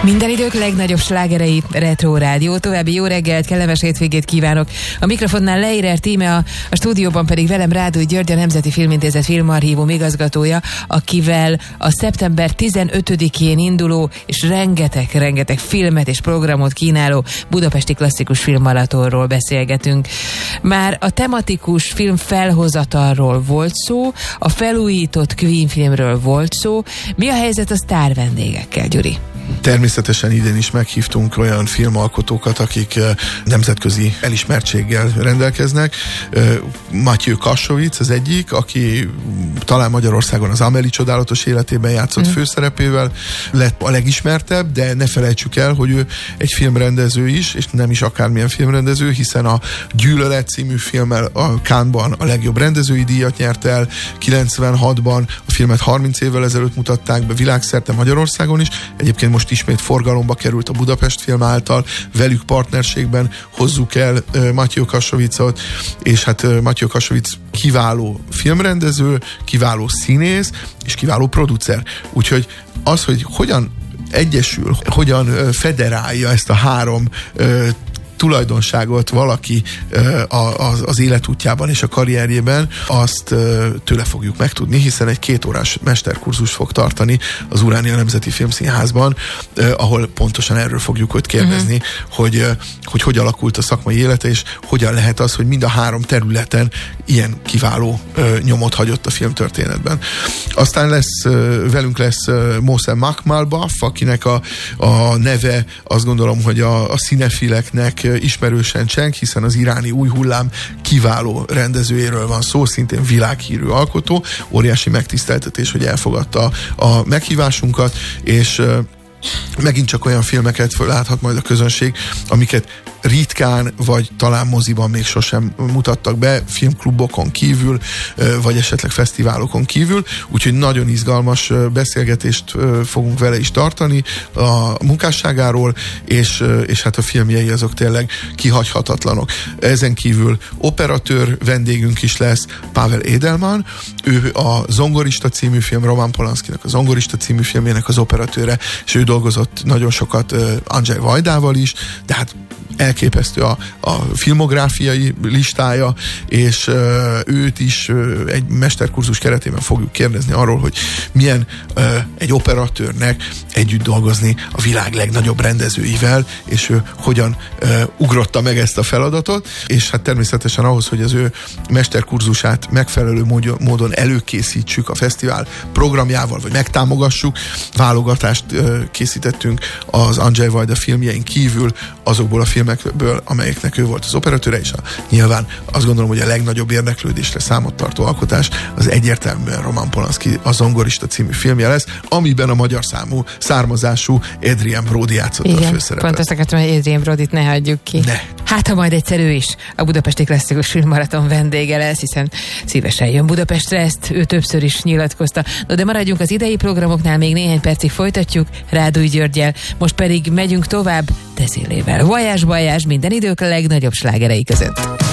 Minden idők legnagyobb slágerei, Retro Rádió. További jó reggelt, kellemes hétvégét kívánok. A mikrofonnál Leirer Tíme, a stúdióban pedig velem Rádúj György, a Nemzeti Filmintézet filmarchívum igazgatója, akivel a szeptember 15-én induló és rengeteg filmet és programot kínáló Budapesti Klasszikus Filmmaratonról beszélgetünk. Már a tematikus film felhozatalról volt szó, a felújított Queen filmről volt szó. Mi a helyzet a sztár vendégekkel, Gyuri? Természetesen idén is meghívtunk olyan filmalkotókat, akik nemzetközi elismertséggel rendelkeznek. Matthew Kassovitz az egyik, aki talán Magyarországon az Amélie csodálatos életében játszott főszerepével, lett a legismertebb, de ne felejtsük el, hogy ő egy filmrendező is, és nem is akármilyen filmrendező, hiszen a Gyűlölet című filmmel a Cannes-ban a legjobb rendezői díjat nyert el, 96-ban a filmet 30 évvel ezelőtt mutatták be világszerte, Magyarországon is. Egyébként most ismét forgalomba került a Budapest Film által, velük partnerségben hozzuk el Matthew Kassovitzot, és hát Matthew Kassovitz kiváló filmrendező, kiváló színész, és kiváló producer. Úgyhogy az, hogy hogyan egyesül, hogyan federálja ezt a három tulajdonságot valaki az életútjában és a karrierjében, azt tőle fogjuk megtudni, hiszen egy 2 órás mesterkurzus fog tartani az Uránia Nemzeti Filmszínházban, ahol pontosan erről fogjuk őt kérdezni, hogy alakult a szakmai élete, és hogyan lehet az, hogy mind a 3 területen ilyen kiváló nyomot hagyott a filmtörténetben. Aztán velünk lesz Mohsen Makhmalbaf, akinek a neve azt gondolom, hogy a cinefileknek ismerősen cseng, hiszen az iráni új hullám kiváló rendezőjéről van szó, szintén világhírű alkotó. Óriási megtiszteltetés, hogy elfogadta a meghívásunkat, és megint csak olyan filmeket láthat majd a közönség, amiket ritkán, vagy talán moziban még sosem mutattak be, filmklubokon kívül, vagy esetleg fesztiválokon kívül, úgyhogy nagyon izgalmas beszélgetést fogunk vele is tartani a munkásságáról, és hát a filmjei azok tényleg kihagyhatatlanok. Ezen kívül operatőr vendégünk is lesz, Pavel Edelman, ő a Zongorista című film, Roman Polanskinak a Zongorista című filmjének az operatőre, és ő dolgozott nagyon sokat Andrzej Vajdával is, de hát elképesztő a filmográfiai listája, és őt is egy mesterkurzus keretében fogjuk kérdezni arról, hogy milyen egy operatőrnek együtt dolgozni a világ legnagyobb rendezőivel, és ő hogyan ugrotta meg ezt a feladatot, és hát természetesen ahhoz, hogy az ő mesterkurzusát megfelelő módon előkészítsük a fesztivál programjával, vagy megtámogassuk, válogatást készítettünk az Andrzej Vajda filmjein kívül azokból a filmekből, amelyeknek ő volt az operatőre, és nyilván azt gondolom, hogy a legnagyobb érdeklődésre számot tartó alkotás az egyértelműen Roman Polanski a Zongorista című filmje lesz, amiben a magyar származású Adrien Brody játszott a főszerepet. Pont azt akartam, hogy Adrien Brodyt ne hagyjuk ki. Ne. Hát, ha majd egyszer ő is a Budapesti Klasszikus Filmmaraton vendége lesz, hiszen szívesen jön Budapestre, ezt ő többször is nyilatkozta. No, de maradjunk az idei programoknál, még néhány percig folytatjuk Rádúj Györggyel, most pedig megyünk tovább Deszillével. Vajás, minden idők legnagyobb slágerei között.